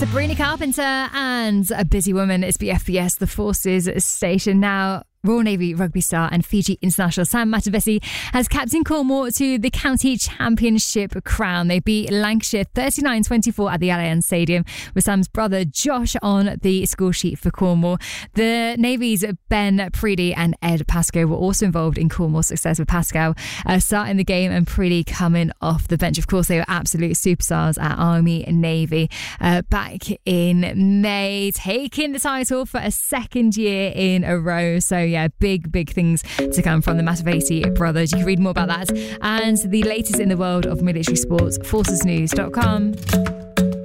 Sabrina Carpenter and A Busy Woman. It's BFBS, the Forces station now. Royal Navy rugby star and Fiji international Sam Matavesi has captained Cornwall to the county championship crown. They beat Lancashire 39-24 at the Allianz Stadium, with Sam's brother Josh on the score sheet for Cornwall. The Navy's Ben Preedy and Ed Pascoe were also involved in Cornwall's success, with Pascoe starting the game and Preedy coming off the bench. Of course, they were absolute superstars at Army and Navy back in May, taking the title for a second year in a row. So yeah, big things to come from the Matavesi brothers. You can read more about that and the latest in the world of military sports, forcesnews.com.